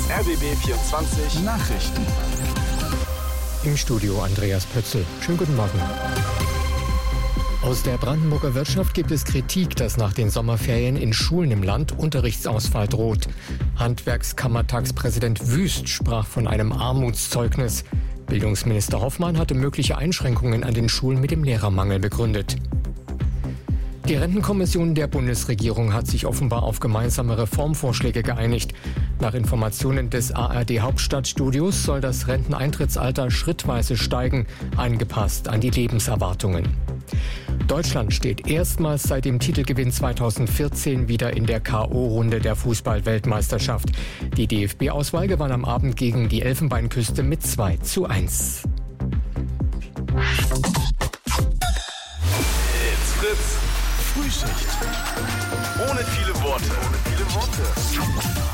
RBB 24 Nachrichten. Im Studio Andreas Pötzl. Schönen guten Morgen. Aus der Brandenburger Wirtschaft gibt es Kritik, dass nach den Sommerferien in Schulen im Land Unterrichtsausfall droht. Handwerkskammertagspräsident Wüst sprach von einem Armutszeugnis. Bildungsminister Hoffmann hatte mögliche Einschränkungen an den Schulen mit dem Lehrermangel begründet. Die Rentenkommission der Bundesregierung hat sich offenbar auf gemeinsame Reformvorschläge geeinigt. Nach Informationen des ARD-Hauptstadtstudios soll das Renteneintrittsalter schrittweise steigen, angepasst an die Lebenserwartungen. Deutschland steht erstmals seit dem Titelgewinn 2014 wieder in der K.O.-Runde der Fußball-Weltmeisterschaft. Die DFB-Auswahl gewann am Abend gegen die Elfenbeinküste mit 2:1. It's Fritz. Frühschicht. Ohne viele Worte.